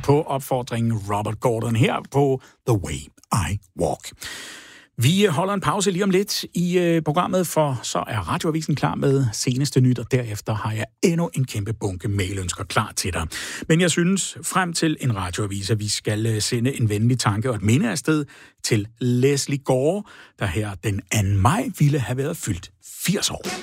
på opfordringen Robert Gordon her på The Way I Walk. Vi holder en pause lige om lidt i programmet, for så er Radioavisen klar med seneste nyt, og derefter har jeg endnu en kæmpe bunke mailønsker klar til dig. Men jeg synes, frem til en radioavis, at vi skal sende en venlig tanke og et minde afsted til Leslie Gore, der her den 2. maj ville have været fyldt 80 år.